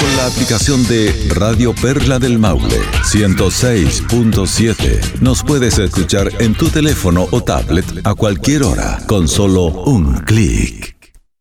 con la aplicación de Radio Perla del Maule 106.7. Nos puedes escuchar en tu teléfono o tablet a cualquier hora con solo un clic.